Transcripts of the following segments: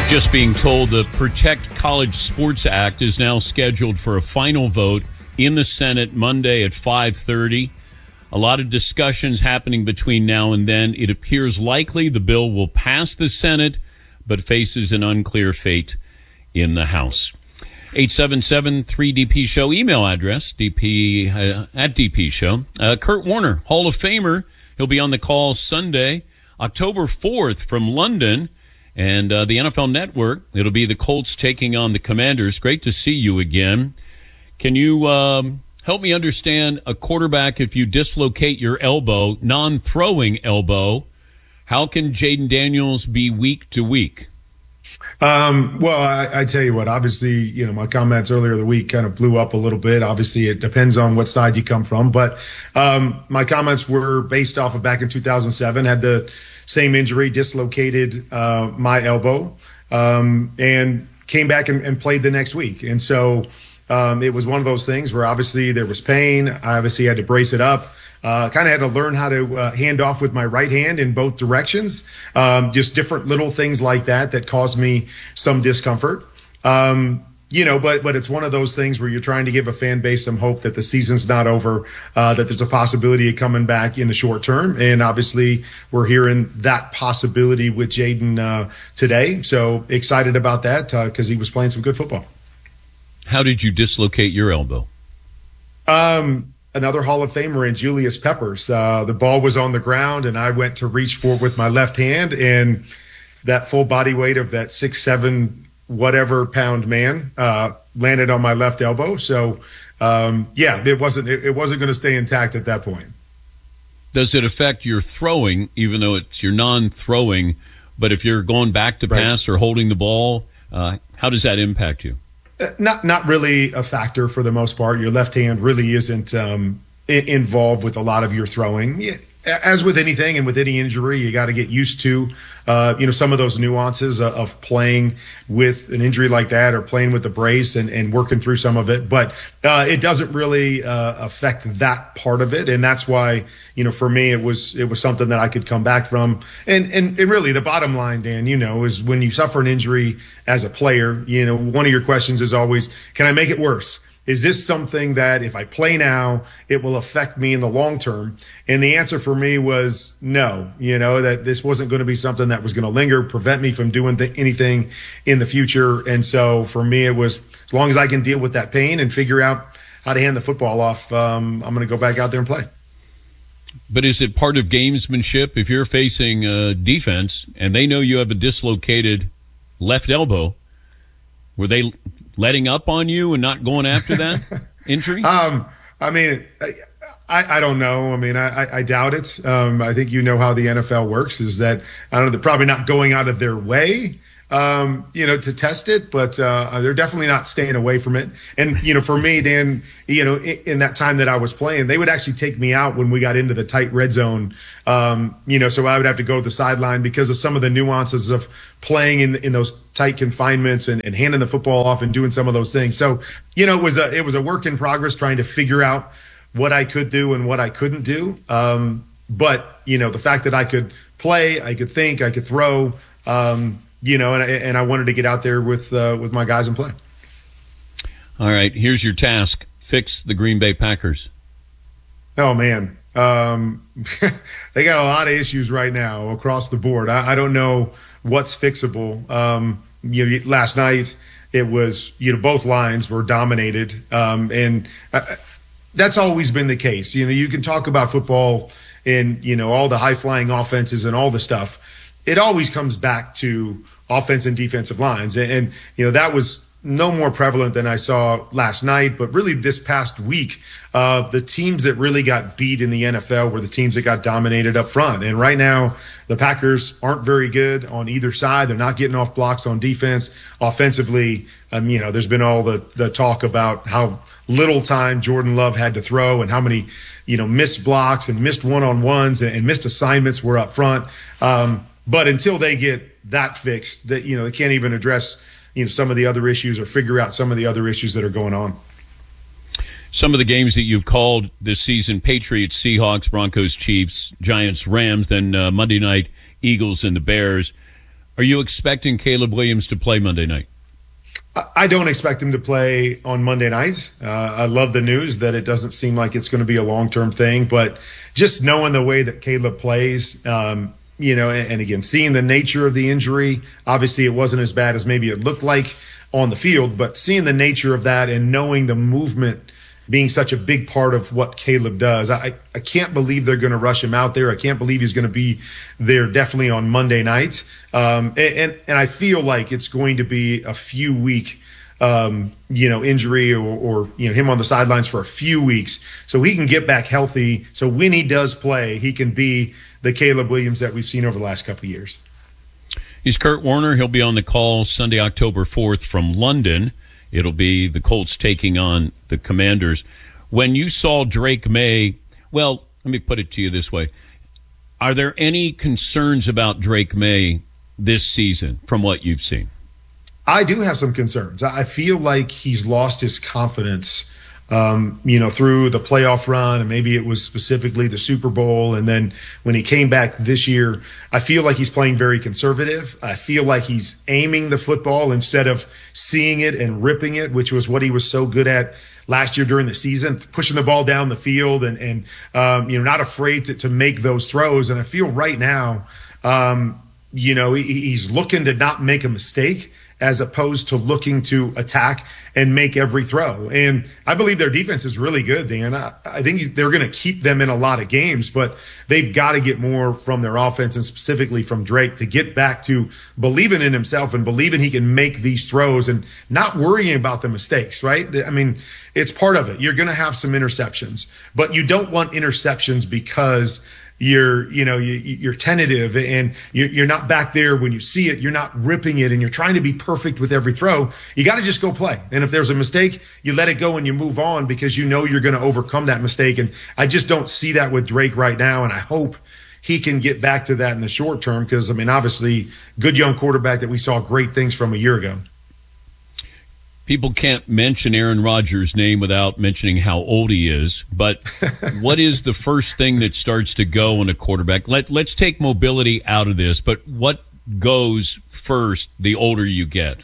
Just being told the Protect College Sports Act is now scheduled for a final vote in the Senate Monday at 5:30. A lot of discussions happening between now and then. It appears likely the bill will pass the Senate, but faces an unclear fate in the House. 877-3DP-SHOW, email address, dp at DP Show. Kurt Warner, Hall of Famer. He'll be on the call Sunday, October 4th from London. And the NFL Network, it'll be the Colts taking on the Commanders. Great to see you again. Can you help me understand a quarterback, if you dislocate your elbow, non-throwing elbow, how can Jayden Daniels be week to week? Well, I tell you what, obviously, my comments earlier in the week kind of blew up a little bit. Obviously, it depends on what side you come from. But my comments were based off of back in 2007, had the same injury, dislocated my elbow, and came back and played the next week. And so it was one of those things where obviously there was pain. I obviously had to brace it up. Kind of had to learn how to hand off with my right hand in both directions. Just different little things like that caused me some discomfort. But it's one of those things where you're trying to give a fan base some hope that the season's not over, that there's a possibility of coming back in the short term. And obviously we're hearing that possibility with Jayden today. So excited about that because he was playing some good football. How did you dislocate your elbow? Another Hall of Famer in Julius Peppers. The ball was on the ground and I went to reach for it with my left hand, and that full body weight of that 6'7", whatever pound man landed on my left elbow. So it wasn't going to stay intact at that point. Does it affect your throwing, even though it's your non-throwing, but if you're going back to pass or holding the ball, how does that impact you? Not really a factor for the most part. Your left hand really isn't involved with a lot of your throwing. As with anything and with any injury, you got to get used to, some of those nuances of playing with an injury like that or playing with the brace and working through some of it. But it doesn't really affect that part of it. And that's why, for me, it was something that I could come back from. And really the bottom line, Dan, is when you suffer an injury as a player, one of your questions is always, can I make it worse? Is this something that if I play now, it will affect me in the long term? And the answer for me was no, that this wasn't going to be something that was going to linger, prevent me from doing anything in the future. And so for me, it was as long as I can deal with that pain and figure out how to hand the football off, I'm going to go back out there and play. But is it part of gamesmanship if you're facing defense and they know you have a dislocated left elbow? Were they letting up on you and not going after that injury? I don't know. I doubt it. I think how the NFL works is that, I don't know, they're probably not going out of their way, to test it, but they're definitely not staying away from it. And, for me, Dan, in that time that I was playing, they would actually take me out when we got into the tight red zone. So I would have to go to the sideline because of some of the nuances of playing in those tight confinements and handing the football off and doing some of those things. So, it was a work in progress trying to figure out what I could do and what I couldn't do. But, the fact that I could play, I could think, I could throw, and I wanted to get out there with my guys and play. All right, here's your task. Fix the Green Bay Packers. Oh, man. They got a lot of issues right now across the board. I don't know what's fixable. Last night it was, both lines were dominated. And that's always been the case. You can talk about football and, all the high-flying offenses and all the stuff. It always comes back to offense and defensive lines. And that was no more prevalent than I saw last night, but really this past week, the teams that really got beat in the NFL were the teams that got dominated up front. And right now, the Packers aren't very good on either side. They're not getting off blocks on defense. Offensively, there's been all the talk about how little time Jordan Love had to throw and how many, missed blocks and missed one-on-ones and missed assignments were up front. But until they get that fixed, that they can't even address some of the other issues or figure out some of the other issues that are going on. Some of the games that you've called this season: Patriots, Seahawks, Broncos, Chiefs, Giants, Rams, then Monday night, Eagles and the Bears. Are you expecting Caleb Williams to play Monday night? I don't expect him to play on Monday night. I love the news that it doesn't seem like it's going to be a long-term thing, but just knowing the way that Caleb plays, and again, seeing the nature of the injury, obviously it wasn't as bad as maybe it looked like on the field, but seeing the nature of that and knowing the movement being such a big part of what Caleb does, I can't believe they're going to rush him out there. I can't believe he's going to be there definitely on Monday night. And I feel like it's going to be a few week, injury or him on the sidelines for a few weeks so he can get back healthy. So when he does play, he can be the Caleb Williams that we've seen over the last couple of years. He's Kurt Warner. He'll be on the call Sunday, October 4th from London. It'll be the Colts taking on the Commanders. When you saw Drake May, well, let me put it to you this way. Are there any concerns about Drake May this season from what you've seen? I do have some concerns. I feel like he's lost his confidence, through the playoff run, and maybe it was specifically the Super Bowl. And then when he came back this year, I feel like he's playing very conservative. I feel like he's aiming the football instead of seeing it and ripping it, which was what he was so good at last year during the season, pushing the ball down the field and not afraid to make those throws. And I feel right now, he's looking to not make a mistake as opposed to looking to attack and make every throw. And I believe their defense is really good, Dan. I think they're going to keep them in a lot of games, but they've got to get more from their offense and specifically from Drake to get back to believing in himself and believing he can make these throws and not worrying about the mistakes, right? I mean, it's part of it. You're going to have some interceptions, but you don't want interceptions because you're tentative and you're not back there when you see it. You're not ripping it and you're trying to be perfect with every throw. You got to just go play. And if there's a mistake, you let it go and you move on because you know you're going to overcome that mistake. And I just don't see that with Drake right now. And I hope he can get back to that in the short term because, obviously, good young quarterback that we saw great things from a year ago. People can't mention Aaron Rodgers' name without mentioning how old he is. But what is the first thing that starts to go in a quarterback? Let's take mobility out of this, but what goes first the older you get?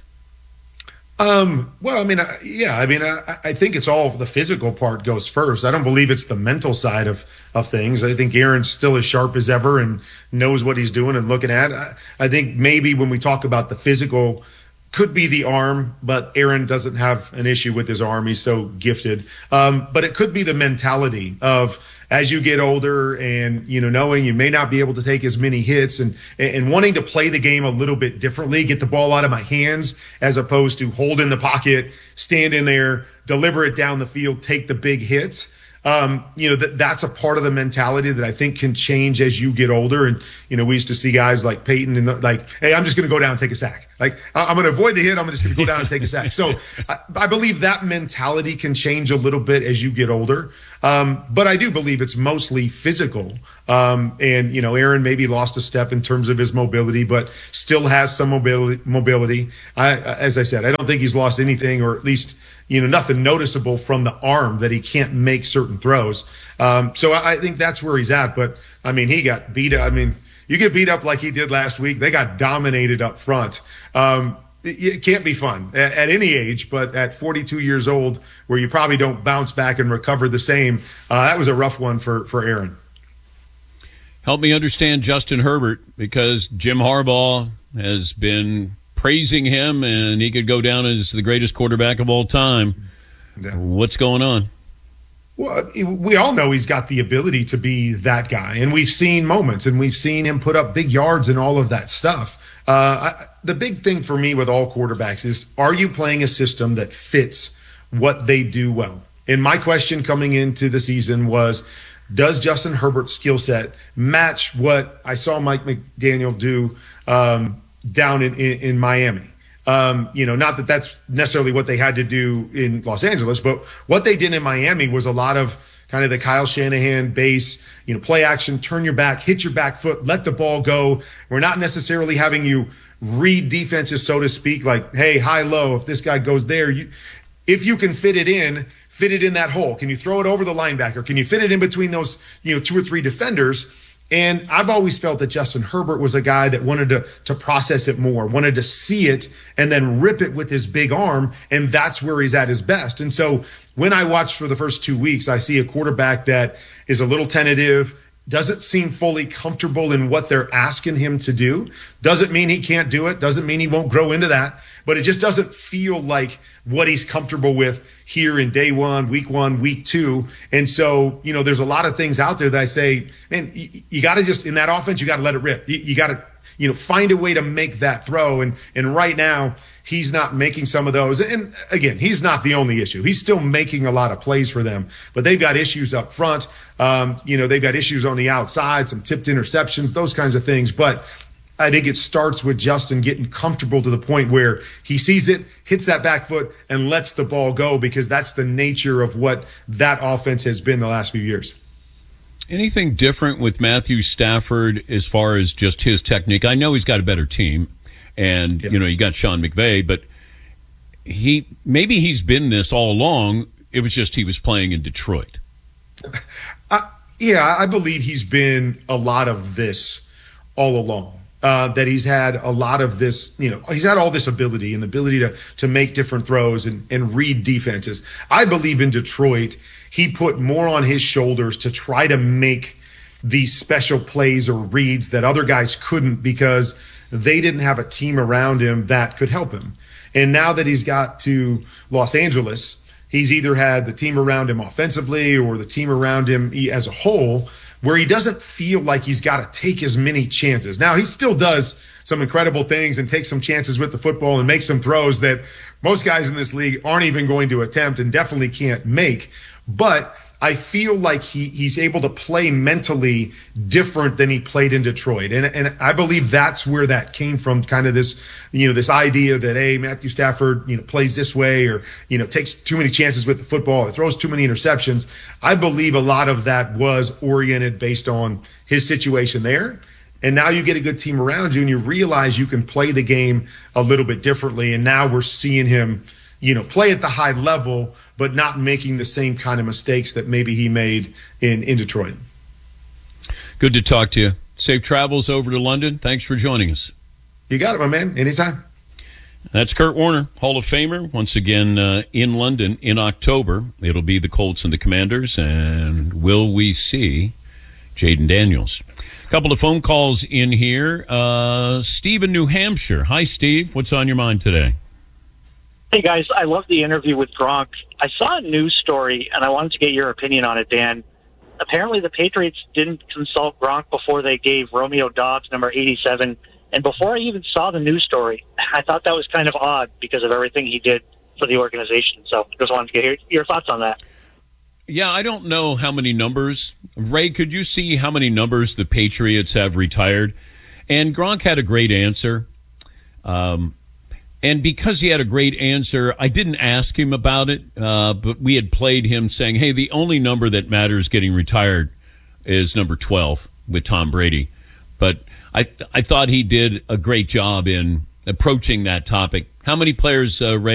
I think it's all the physical part goes first. I don't believe it's the mental side of things. I think Aaron's still as sharp as ever and knows what he's doing and looking at. I think maybe when we talk about the physical, could be the arm, but Aaron doesn't have an issue with his arm. He's so gifted. But it could be the mentality of as you get older and, knowing you may not be able to take as many hits and wanting to play the game a little bit differently, get the ball out of my hands as opposed to hold in the pocket, stand in there, deliver it down the field, take the big hits. That's a part of the mentality that I think can change as you get older. And, we used to see guys like Peyton and hey, I'm just going to go down and take a sack. Like, I'm going to avoid the hit. I'm just going to go down and take a sack. So I believe that mentality can change a little bit as you get older. But I do believe it's mostly physical. Aaron maybe lost a step in terms of his mobility, but still has some mobility. As I said, I don't think he's lost anything, or at least, nothing noticeable from the arm that he can't make certain throws. So I think that's where he's at. But he got beat up. You get beat up like he did last week. They got dominated up front. It can't be fun at any age, but at 42 years old, where you probably don't bounce back and recover the same, that was a rough one for Aaron. Help me understand Justin Herbert, because Jim Harbaugh has been praising him, and he could go down as the greatest quarterback of all time. Yeah. What's going on? Well, we all know he's got the ability to be that guy, and we've seen moments, and we've seen him put up big yards and all of that stuff. The big thing for me with all quarterbacks is, are you playing a system that fits what they do well? And my question coming into the season was, does Justin Herbert's skill set match what I saw Mike McDaniel do down in Miami? Not that that's necessarily what they had to do in Los Angeles, but what they did in Miami was a lot of kind of the Kyle Shanahan base, play action, turn your back, hit your back foot, let the ball go. We're not necessarily having you read defenses, so to speak, like, hey, high, low, if this guy goes there, if you can fit it in that hole. Can you throw it over the linebacker? Can you fit it in between those, 2 or 3 defenders? And I've always felt that Justin Herbert was a guy that wanted to process it more, wanted to see it and then rip it with his big arm. And that's where he's at his best. And so when I watched for the first 2 weeks, I see a quarterback that is a little tentative, doesn't seem fully comfortable in what they're asking him to do. Doesn't mean he can't do it. Doesn't mean he won't grow into that. But it just doesn't feel like what he's comfortable with here in day one, week 2. And so, there's a lot of things out there that I say, man, you got to just, in that offense, you got to let it rip. You got to, find a way to make that throw. And right now, he's not making some of those. And again, he's not the only issue. He's still making a lot of plays for them, but they've got issues up front. They've got issues on the outside, some tipped interceptions, those kinds of things. But I think it starts with Justin getting comfortable to the point where he sees it, hits that back foot, and lets the ball go, because that's the nature of what that offense has been the last few years. Anything different with Matthew Stafford as far as just his technique? I know he's got a better team, and you got Sean McVay, but maybe he's been this all along. It was just he was playing in Detroit. I believe he's been a lot of this all along. That he's had a lot of this, he's had all this ability and the ability to make different throws and read defenses. I believe in Detroit, he put more on his shoulders to try to make these special plays or reads that other guys couldn't, because they didn't have a team around him that could help him. And now that he's got to Los Angeles, he's either had the team around him offensively or the team around him as a whole, where he doesn't feel like he's got to take as many chances. Now, he still does some incredible things and takes some chances with the football and makes some throws that most guys in this league aren't even going to attempt and definitely can't make. But I feel like he's able to play mentally different than he played in Detroit. And I believe that's where that came from, kind of this, this idea that, hey, Matthew Stafford, plays this way, or, takes too many chances with the football, or throws too many interceptions. I believe a lot of that was oriented based on his situation there. And now you get a good team around you and you realize you can play the game a little bit differently. And now we're seeing him, play at the high level, but not making the same kind of mistakes that maybe he made in Detroit. Good to talk to you. Safe travels over to London. Thanks for joining us. You got it, my man. Anytime. That's Kurt Warner, Hall of Famer, once again in London in October. It'll be the Colts and the Commanders, and will we see Jaden Daniels? A couple of phone calls in here. Steve in New Hampshire. Hi, Steve. What's on your mind today? Hey, guys, I love the interview with Gronk. I saw a news story, and I wanted to get your opinion on it, Dan. Apparently, the Patriots didn't consult Gronk before they gave Romeo Doubs number 87. And before I even saw the news story, I thought that was kind of odd because of everything he did for the organization. So just wanted to get your thoughts on that. Yeah, I don't know how many numbers. Ray, could you see how many numbers the Patriots have retired? And Gronk had a great answer. And because he had a great answer, I didn't ask him about it, but we had played him saying, hey, the only number that matters getting retired is number 12 with Tom Brady. But I thought he did a great job in approaching that topic. How many players, Ray,